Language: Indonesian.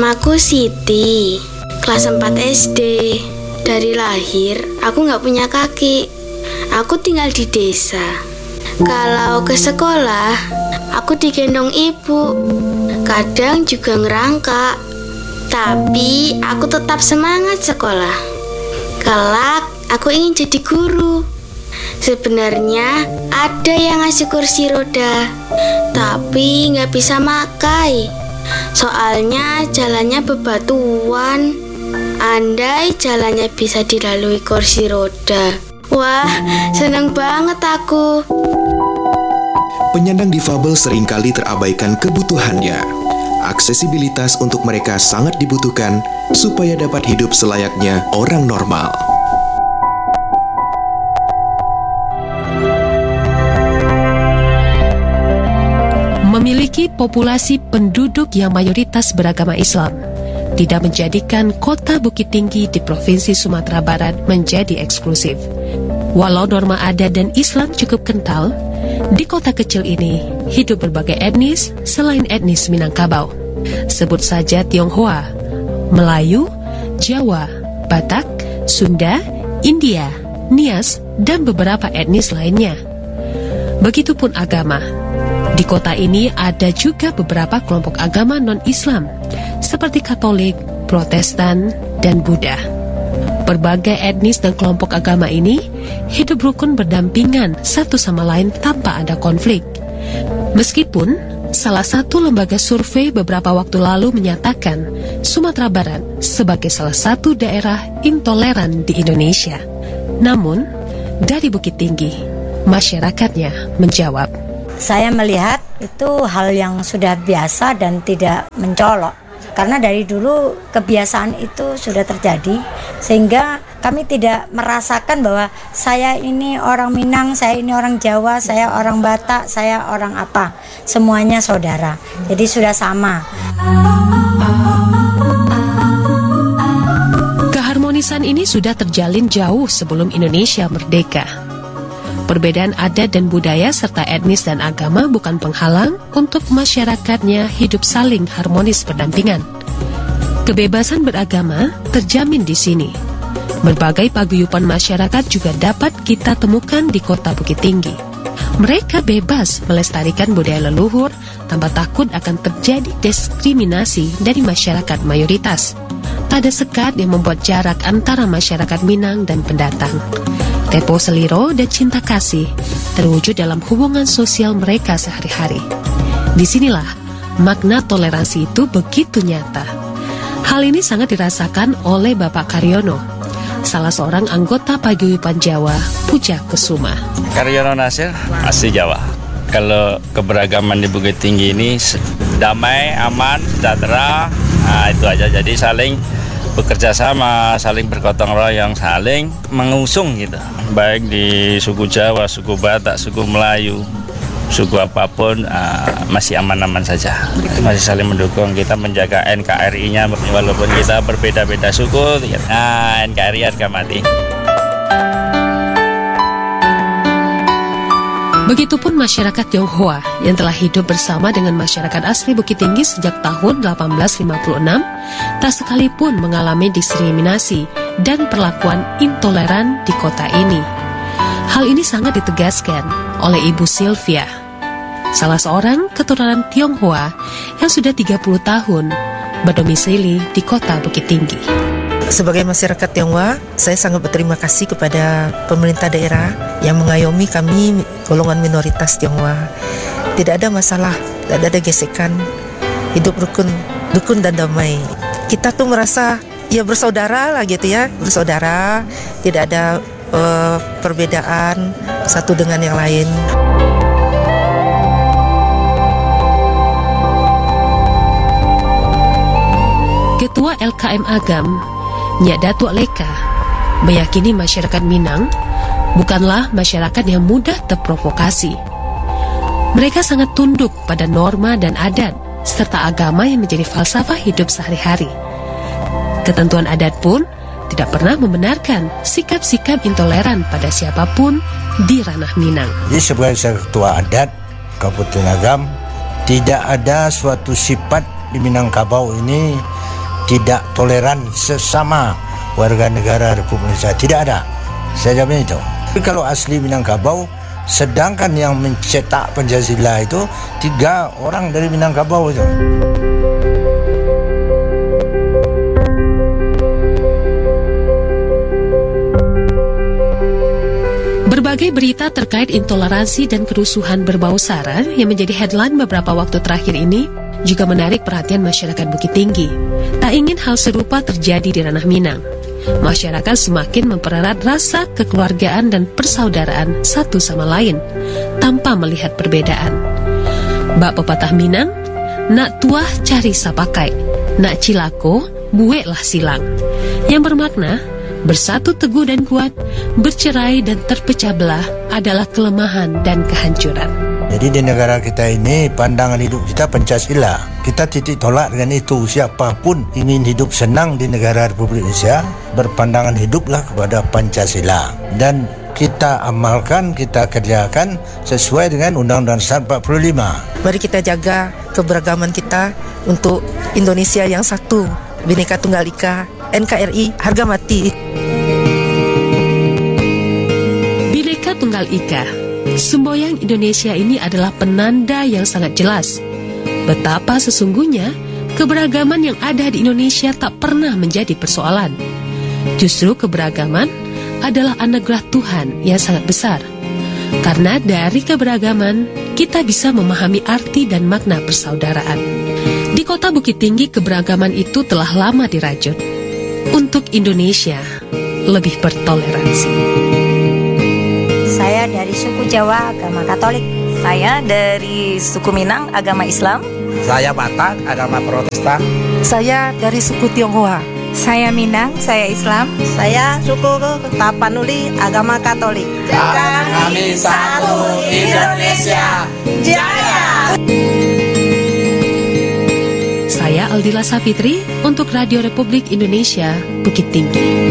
Namaku Siti, kelas 4 SD. Dari lahir, aku nggak punya kaki. Aku tinggal di desa. Kalau ke sekolah, aku digendong ibu. Kadang juga ngerangkak. Tapi aku tetap semangat sekolah. Kelak, aku ingin jadi guru. Sebenarnya ada yang ngasih kursi roda, tapi nggak bisa makai. Soalnya jalannya bebatuan. Andai jalannya bisa dilalui kursi roda, wah, senang banget aku. Penyandang difabel seringkali terabaikan kebutuhannya. Aksesibilitas untuk mereka sangat dibutuhkan supaya dapat hidup selayaknya orang normal. Memiliki populasi penduduk yang mayoritas beragama Islam tidak menjadikan kota Bukit Tinggi di Provinsi Sumatera Barat menjadi eksklusif. Walau norma adat dan Islam cukup kental, di kota kecil ini hidup berbagai etnis selain etnis Minangkabau. Sebut saja Tionghoa, Melayu, Jawa, Batak, Sunda, India, Nias, dan beberapa etnis lainnya. Begitupun agama. Di kota ini ada juga beberapa kelompok agama non-Islam, seperti Katolik, Protestan, dan Buddha. Berbagai etnis dan kelompok agama ini hidup rukun berdampingan satu sama lain tanpa ada konflik. Meskipun salah satu lembaga survei beberapa waktu lalu menyatakan Sumatera Barat sebagai salah satu daerah intoleran di Indonesia. Namun, dari Bukit Tinggi, masyarakatnya menjawab, saya melihat itu hal yang sudah biasa dan tidak mencolok. Karena dari dulu kebiasaan itu sudah terjadi, sehingga kami tidak merasakan bahwa saya ini orang Minang, saya ini orang Jawa, saya orang Batak, saya orang apa. Semuanya saudara. Jadi sudah sama. Keharmonisan ini sudah terjalin jauh sebelum Indonesia merdeka. Perbedaan adat dan budaya serta etnis dan agama bukan penghalang untuk masyarakatnya hidup saling harmonis berdampingan. Kebebasan beragama terjamin di sini. Berbagai paguyuban masyarakat juga dapat kita temukan di kota Bukit Tinggi. Mereka bebas melestarikan budaya leluhur tanpa takut akan terjadi diskriminasi dari masyarakat mayoritas. Tak ada sekat yang membuat jarak antara masyarakat Minang dan pendatang. Tempo seliro dan cinta kasih terwujud dalam hubungan sosial mereka sehari-hari. Disinilah makna toleransi itu begitu nyata. Hal ini sangat dirasakan oleh Bapak Karyono, salah seorang anggota paguyuban Jawa, Puja Kesuma. Karyono Nasir, asli Jawa. Kalau keberagaman di Bukit Tinggi ini damai, aman, sejahtera, itu aja. Jadi saling bekerja sama, saling bergotong royong, saling mengusung gitu. Baik di suku Jawa, suku Batak, suku Melayu, suku apapun masih aman-aman saja. Masih saling mendukung, kita menjaga NKRI-nya walaupun kita berbeda-beda suku, NKRI harga mati. Begitupun masyarakat Tionghoa yang telah hidup bersama dengan masyarakat asli Bukit Tinggi sejak tahun 1856, tak sekalipun mengalami diskriminasi dan perlakuan intoleran di kota ini. Hal ini sangat ditegaskan oleh Ibu Sylvia, salah seorang keturunan Tionghoa yang sudah 30 tahun berdomisili di kota Bukit Tinggi. Sebagai masyarakat Tionghoa, saya sangat berterima kasih kepada pemerintah daerah yang mengayomi kami golongan minoritas Tionghoa. Tidak ada masalah, tidak ada gesekan, hidup rukun dan damai. Kita tuh merasa ya bersaudara lah gitu ya, bersaudara, tidak ada perbedaan satu dengan yang lain. Ketua LKM Agam, Nyak Datuk Leka, meyakini masyarakat Minang bukanlah masyarakat yang mudah terprovokasi. Mereka sangat tunduk pada norma dan adat, serta agama yang menjadi falsafah hidup sehari-hari. Ketentuan adat pun tidak pernah membenarkan sikap-sikap intoleran pada siapapun di ranah Minang. Jadi sebagai ketua adat Kabupaten Agam, tidak ada suatu sifat di Minangkabau ini tidak toleran sesama warga negara Republik Indonesia. Tidak ada. Saya jamin itu. Tapi kalau asli Minangkabau, sedangkan yang mencetak Pancasila itu 3 orang dari Minangkabau itu. Berbagai berita terkait intoleransi dan kerusuhan berbau sara yang menjadi headline beberapa waktu terakhir ini juga menarik perhatian masyarakat Bukit Tinggi. Tak ingin hal serupa terjadi di ranah Minang. Masyarakat semakin mempererat rasa kekeluargaan dan persaudaraan satu sama lain tanpa melihat perbedaan. Bak pepatah Minang, nak tuah cari sapakai, nak cilako bueklah silang, yang bermakna bersatu teguh dan kuat, bercerai dan terpecah belah adalah kelemahan dan kehancuran. Jadi di negara kita ini pandangan hidup kita Pancasila. Kita titik tolak dengan itu. Siapapun ingin hidup senang di negara Republik Indonesia, berpandangan hiduplah kepada Pancasila. Dan kita amalkan, kita kerjakan sesuai dengan Undang-Undang Dasar 45. Mari kita jaga keberagaman kita untuk Indonesia yang satu, Bhinneka Tunggal Ika, NKRI harga mati. Bhinneka Tunggal Ika, semboyan Indonesia ini adalah penanda yang sangat jelas betapa sesungguhnya keberagaman yang ada di Indonesia tak pernah menjadi persoalan. Justru keberagaman adalah anugerah Tuhan yang sangat besar. Karena dari keberagaman, kita bisa memahami arti dan makna persaudaraan. Di kota Bukit Tinggi, keberagaman itu telah lama dirajut untuk Indonesia lebih bertoleransi. Saya dari suku Jawa, agama Katolik. Saya dari suku Minang, agama Islam. Saya Batak, agama Protestan. Saya dari suku Tionghoa. Saya Minang, saya Islam. Saya suku Tapanuli, agama Katolik. Kami satu Indonesia Jaya. Saya Aldila Safitri untuk Radio Republik Indonesia, Bukit Tinggi.